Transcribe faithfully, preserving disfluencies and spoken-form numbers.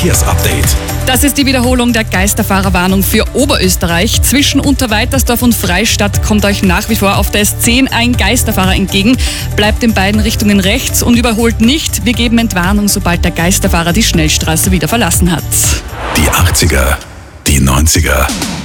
Verkehrsupdate. Das ist die Wiederholung der Geisterfahrerwarnung für Oberösterreich. Zwischen Unterweitersdorf und Freistadt kommt euch nach wie vor auf der S zehn ein Geisterfahrer entgegen. Bleibt in beiden Richtungen rechts und überholt nicht. Wir geben Entwarnung, sobald der Geisterfahrer die Schnellstraße wieder verlassen hat. Die achtziger, die neunziger,